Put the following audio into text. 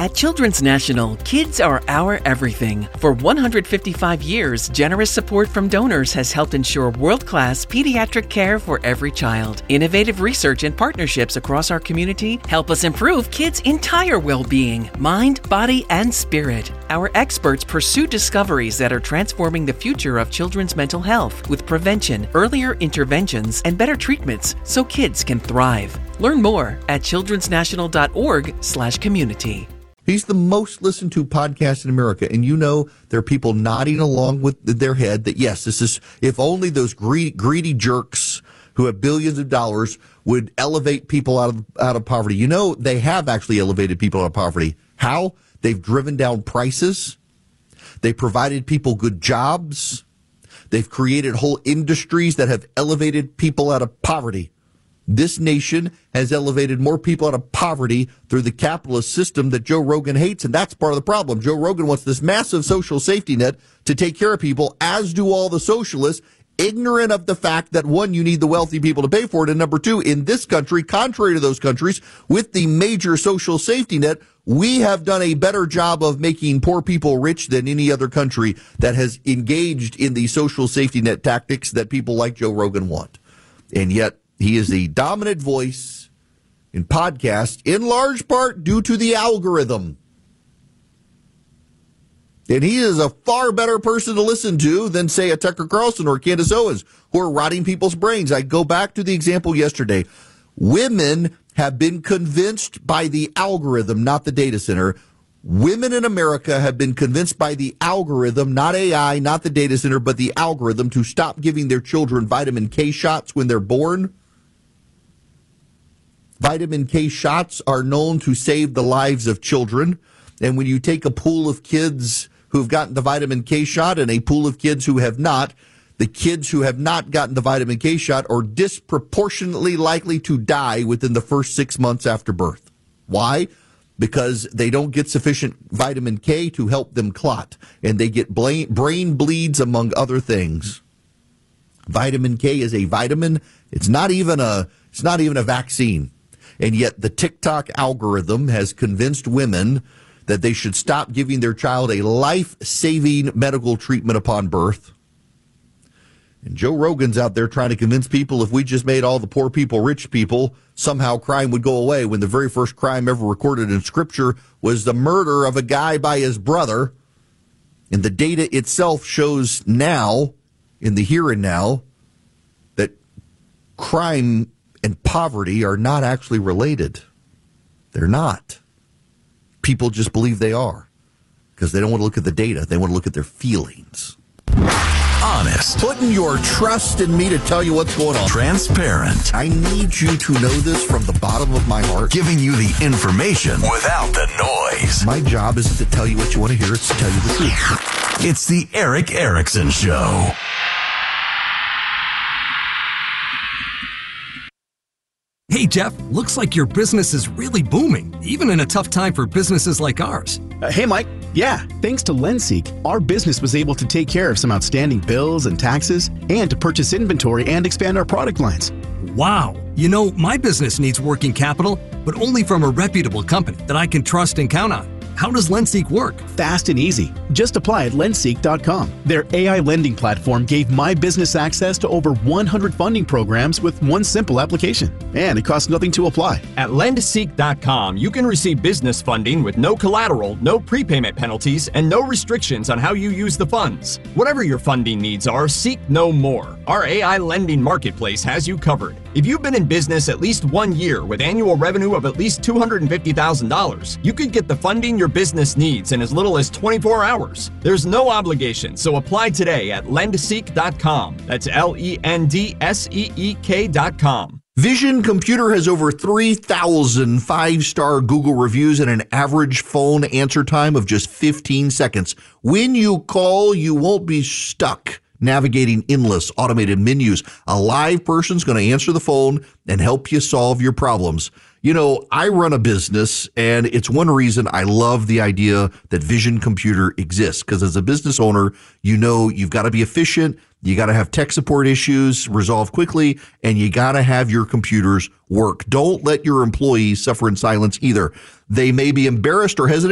At Children's National, kids are our everything. For 155 years, generous support from donors has helped ensure world-class pediatric care for every child. Innovative research and partnerships across our community help us improve kids' entire well-being, mind, body, and spirit. Our experts pursue discoveries that are transforming the future of children's mental health with prevention, earlier interventions, and better treatments so kids can thrive. Learn more at childrensnational.org/community. He's the most listened to podcast in America, and you know there are people nodding along with their head that, yes, this is, if only those greedy jerks who have billions of dollars would elevate people out of poverty. You know, they have actually elevated people out of poverty. How? They've driven down prices. They provided people good jobs. They've created whole industries that have elevated people out of poverty. This nation has elevated more people out of poverty through the capitalist system that Joe Rogan hates, and that's part of the problem. Joe Rogan wants this massive social safety net to take care of people, as do all the socialists, ignorant of the fact that, one, you need the wealthy people to pay for it, and number two, in this country, contrary to those countries, with the major social safety net, we have done a better job of making poor people rich than any other country that has engaged in the social safety net tactics that people like Joe Rogan want. And yet, he is the dominant voice in podcasts, in large part due to the algorithm. And he is a far better person to listen to than, say, a Tucker Carlson or Candace Owens, who are rotting people's brains. I go back to the example yesterday. Women have been convinced by the algorithm, not the data center. Women in America have been convinced by the algorithm, not AI, not the data center, but the algorithm, to stop giving their children vitamin K shots when they're born. Vitamin K shots are known to save the lives of children. And when you take a pool of kids who've gotten the vitamin K shot and a pool of kids who have not, the kids who have not gotten the vitamin K shot are disproportionately likely to die within the first 6 months after birth. Why? Because they don't get sufficient vitamin K to help them clot, and they get brain bleeds, among other things. Vitamin K is a vitamin. It's not even a vaccine. And yet the TikTok algorithm has convinced women that they should stop giving their child a life-saving medical treatment upon birth. And Joe Rogan's out there trying to convince people if we just made all the poor people rich people, somehow crime would go away, when the very first crime ever recorded in Scripture was the murder of a guy by his brother. And the data itself shows now, in the here and now, that crime and poverty are not actually related. They're not. People just believe they are because they don't want to look at the data. They want to look at their feelings. Honest. Putting your trust in me to tell you what's going on. Transparent. I need you to know this from the bottom of my heart. Giving you the information without the noise. My job isn't to tell you what you want to hear. It's to tell you the truth. It's the Erick Erickson Show. Hey, Jeff, looks like your business is really booming, even in a tough time for businesses like ours. Hey, Mike. Yeah, thanks to LendSeek, our business was able to take care of some outstanding bills and taxes and to purchase inventory and expand our product lines. Wow. You know, my business needs working capital, but only from a reputable company that I can trust and count on. How does LendSeek work? Fast and easy. Just apply at lendseek.com. Their AI lending platform gave my business access to over 100 funding programs with one simple application. And it costs nothing to apply. At lendseek.com, you can receive business funding with no collateral, no prepayment penalties, and no restrictions on how you use the funds. Whatever your funding needs are, seek no more. Our AI lending marketplace has you covered. If you've been in business at least 1 year with annual revenue of at least $250,000, you could get the funding your business needs in as little as 24 hours. There's no obligation, so apply today at lendseek.com. That's LENDSEEK.com. Vision Computer has over 3,000 five-star Google reviews and an average phone answer time of just 15 seconds. When you call, you won't be stuck navigating endless automated menus. A live person's going to answer the phone and help you solve your problems. You know, I run a business, and it's one reason I love the idea that Vision Computer exists, because as a business owner, you know you've got to be efficient, you got to have tech support issues resolved quickly, and you got to have your computers work. Don't let your employees suffer in silence either. They may be embarrassed or hesitant